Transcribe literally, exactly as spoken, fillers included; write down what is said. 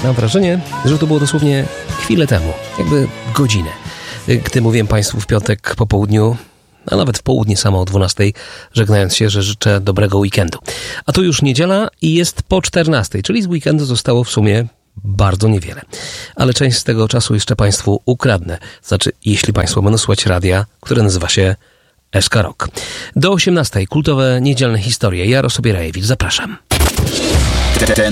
Mam wrażenie, że to było dosłownie chwilę temu, jakby godzinę, gdy mówiłem Państwu w piątek po południu, a nawet w południe samo o dwunastej, żegnając się, że życzę dobrego weekendu. A tu już niedziela i jest po czternastej, czyli z weekendu zostało w sumie bardzo niewiele. Ale część z tego czasu jeszcze Państwu ukradnę. Znaczy, jeśli Państwo będą słuchać radia, które nazywa się S K Rock. Do osiemnastej kultowe niedzielne historie. Jaro Sobierajewicz, zapraszam. Ten